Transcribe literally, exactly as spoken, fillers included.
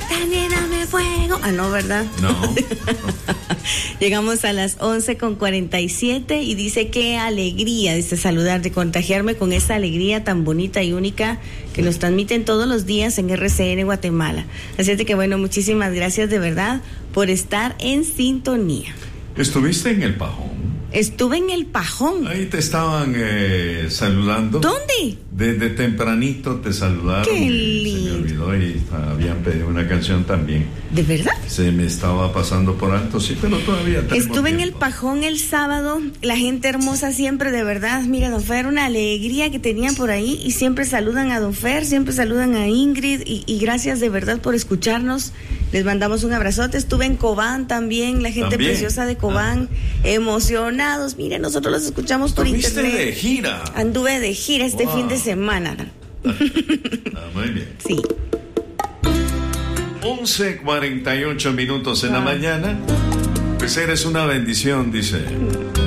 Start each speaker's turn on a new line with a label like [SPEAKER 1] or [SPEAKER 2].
[SPEAKER 1] También dame fuego. Ah, no, ¿verdad?
[SPEAKER 2] No.
[SPEAKER 1] Llegamos a las once con cuarenta y siete y dice qué alegría, dice saludar, de contagiarme con esta alegría tan bonita y única que nos transmiten todos los días en R C N Guatemala. Así es de que bueno, muchísimas gracias de verdad por estar en sintonía.
[SPEAKER 2] ¿Estuviste en el Pajón?
[SPEAKER 1] Estuve en el Pajón.
[SPEAKER 2] Ahí te estaban eh, saludando.
[SPEAKER 1] ¿Dónde?
[SPEAKER 2] Desde tempranito te saludaron.
[SPEAKER 1] Qué lindo.
[SPEAKER 2] Se me olvidó y habían pedido una canción también.
[SPEAKER 1] ¿De verdad?
[SPEAKER 2] Se me estaba pasando por alto, sí, pero todavía tenemos
[SPEAKER 1] Estuve en el
[SPEAKER 2] tiempo.
[SPEAKER 1] Pajón el sábado, la gente hermosa siempre, de verdad. Mira, don Fer, una alegría que tenían por ahí y siempre saludan a don Fer, siempre saludan a Ingrid y, y gracias de verdad por escucharnos. Les mandamos un abrazote. Estuve en Cobán también, la gente
[SPEAKER 2] ¿También?
[SPEAKER 1] preciosa de Cobán, ah. emocionados. Miren, nosotros los escuchamos por
[SPEAKER 2] ¿Estuviste
[SPEAKER 1] internet.
[SPEAKER 2] de gira?
[SPEAKER 1] Anduve de gira este
[SPEAKER 2] Wow.
[SPEAKER 1] fin de semana.
[SPEAKER 2] Ah, muy bien.
[SPEAKER 1] Sí.
[SPEAKER 2] once cuarenta y ocho minutos en
[SPEAKER 1] Wow.
[SPEAKER 2] la mañana. Pues eres una bendición, dice.